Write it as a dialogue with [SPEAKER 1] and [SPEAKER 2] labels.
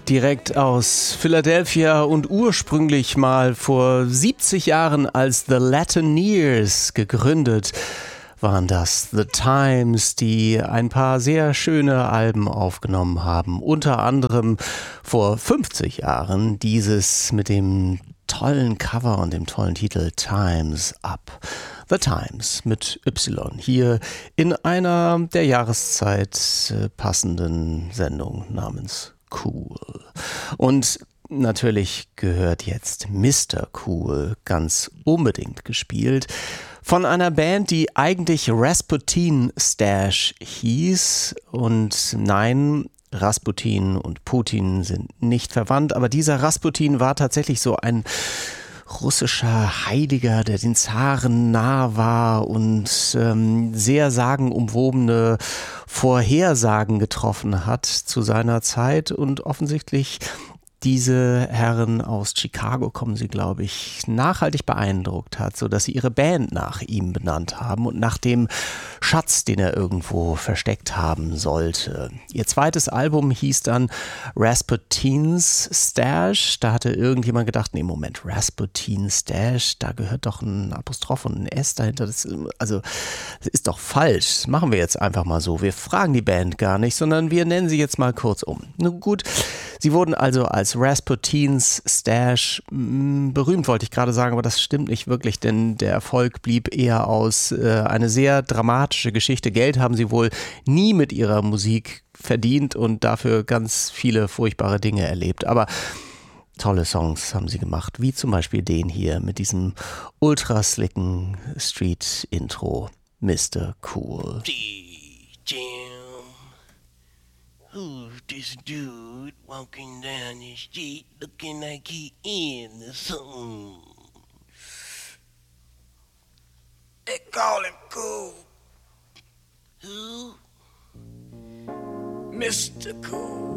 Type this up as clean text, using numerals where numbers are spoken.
[SPEAKER 1] Direkt aus Philadelphia und ursprünglich mal vor 70 Jahren als The Latineers gegründet, waren das The Times, die ein paar sehr schöne Alben aufgenommen haben. Unter anderem vor 50 Jahren dieses mit dem tollen Cover und dem tollen Titel Time's Up. The Times mit Y hier in einer der Jahreszeit passenden Sendung namens Cool. Und natürlich gehört jetzt Mr. Cool ganz unbedingt gespielt von einer Band, die eigentlich Rasputin Stash hieß. Und nein, Rasputin und Putin sind nicht verwandt, aber dieser Rasputin war tatsächlich so ein russischer Heiliger, der den Zaren nah war und sehr sagenumwobene Vorhersagen getroffen hat zu seiner Zeit und offensichtlich diese Herren aus Chicago, kommen sie, glaube ich, nachhaltig beeindruckt hat, sodass sie ihre Band nach ihm benannt haben und nach dem Schatz, den er irgendwo versteckt haben sollte. Ihr zweites Album hieß dann Rasputin's Stash. Da hatte irgendjemand gedacht, nee, Moment, Rasputin Stash, da gehört doch ein Apostroph und ein S dahinter. Das ist doch falsch. Das machen wir jetzt einfach mal so. Wir fragen die Band gar nicht, sondern wir nennen sie jetzt mal kurz um. Nun gut, sie wurden also als Rasputin's Stash berühmt, wollte ich gerade sagen, aber das stimmt nicht wirklich, denn der Erfolg blieb eher aus. Eine sehr dramatische Geschichte. Geld haben sie wohl nie mit ihrer Musik verdient und dafür ganz viele furchtbare Dinge erlebt. Aber tolle Songs haben sie gemacht, wie zum Beispiel den hier mit diesem ultra-slicken Street-Intro, Mr. Cool.
[SPEAKER 2] Who's this dude walking down the street looking like he in the sun? They call him Cool. Who? Mr. Cool.